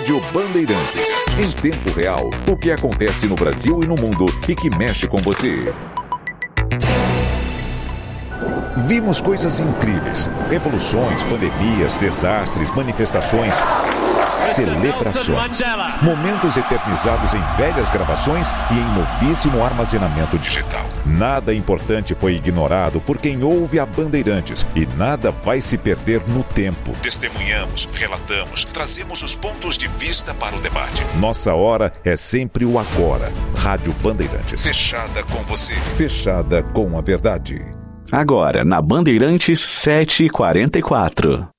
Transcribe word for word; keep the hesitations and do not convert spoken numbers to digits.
Rádio Bandeirantes. Em tempo real, o que acontece no Brasil e no mundo e que mexe com você. Vimos coisas incríveis. Revoluções, pandemias, desastres, manifestações, celebrações. Momentos eternizados em velhas gravações e em novíssimo armazenamento digital. Nada importante foi ignorado por quem ouve a Bandeirantes e nada vai se perder no tempo. Testemunhamos, relatamos, trazemos os pontos de vista para o debate. Nossa hora é sempre o agora. Rádio Bandeirantes. Fechada com você. Fechada com a verdade. Agora, na Bandeirantes sete e quarenta e quatro.